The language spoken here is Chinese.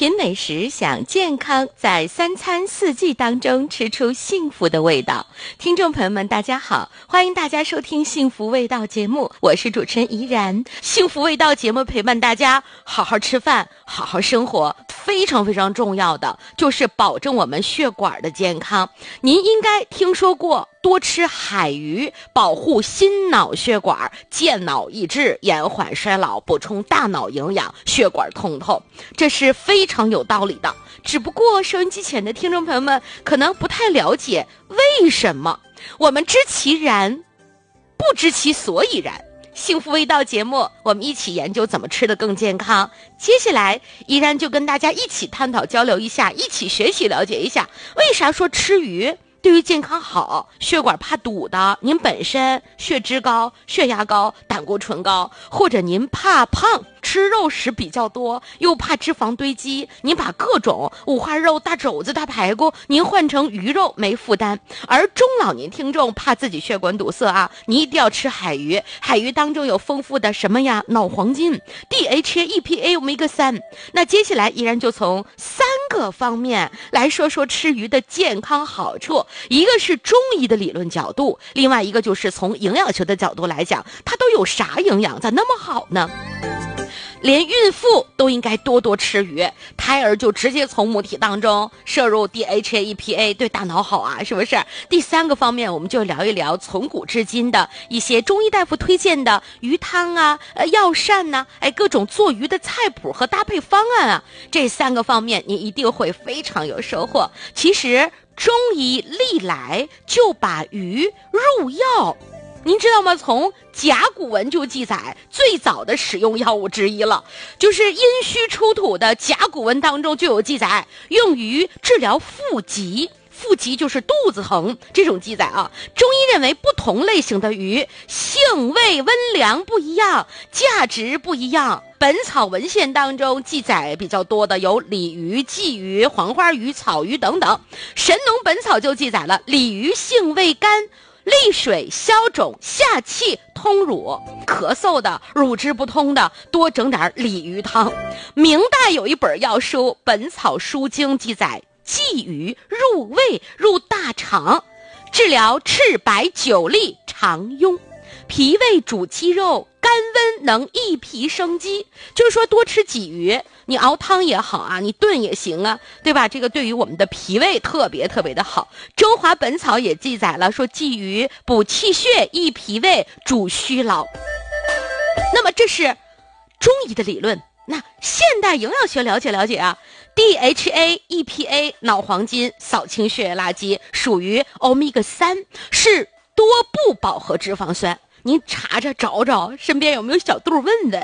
品美食，想健康，在三餐四季当中吃出幸福的味道。听众朋友们大家好，欢迎大家收听幸福味道节目，我是主持人怡然。幸福味道节目陪伴大家好好吃饭，好好生活，非常非常重要的就是保证我们血管的健康。您应该听说过多吃海鱼，保护心脑血管，健脑益智，延缓衰老，补充大脑营养，血管通透，这是非常有道理的。只不过收音机前的听众朋友们可能不太了解为什么，我们知其然，不知其所以然。幸福味道节目，我们一起研究怎么吃得更健康。接下来依然就跟大家一起探讨交流一下，一起学习了解一下，为啥说吃鱼对于健康好，血管怕堵的，您本身血脂高、血压高、胆固醇高，或者您怕胖，吃肉食比较多，又怕脂肪堆积，您把各种五花肉、大肘子、大排骨您换成鱼肉没负担。而中老年听众怕自己血管堵塞啊，你一定要吃海鱼，海鱼当中有丰富的什么呀？脑黄金、DHA、EPA、Omega 3。那接下来依然就从3个方面来说说吃鱼的健康好处。一个是中医的理论角度，另外一个就是从营养学的角度来讲，它都有啥营养，咋那么好呢？连孕妇都应该多多吃鱼，胎儿就直接从母体当中摄入 DHA、EPA， 对大脑好啊，是不是？第3个方面，我们就聊一聊从古至今的一些中医大夫推荐的鱼汤啊、药膳呐、各种做鱼的菜谱和搭配方案啊。这3个方面，你一定会非常有收获。其实中医历来就把鱼入药，您知道吗？从甲骨文就记载最早的使用药物之一了，就是殷墟出土的甲骨文当中就有记载，用于治疗腹疾。腹疾就是肚子疼这种记载啊。中医认为不同类型的鱼性味温凉不一样，价值不一样。本草文献当中记载比较多的有鲤鱼、鲫鱼、黄花鱼、草鱼等等。神农本草就记载了鲤鱼性味甘，利水消肿下气通乳，咳嗽的乳汁不通的多整点鲤鱼汤。明代有一本药书《本草书经》记载鲫鱼入胃入大肠，治疗赤白久痢肠痈，脾胃主肌肉，甘温能益脾生肌。就是说多吃鲫鱼，你熬汤也好啊，你炖也行啊，对吧？这个对于我们的脾胃特别特别的好。中华本草也记载了说鲫鱼补气血益脾胃主虚劳。那么这是中医的理论，那现代营养学了解了解啊。DHA、EPA 脑黄金扫清血液垃圾，属于 Omega 3，是多不饱和脂肪酸。您查查找找身边有没有小肚问问。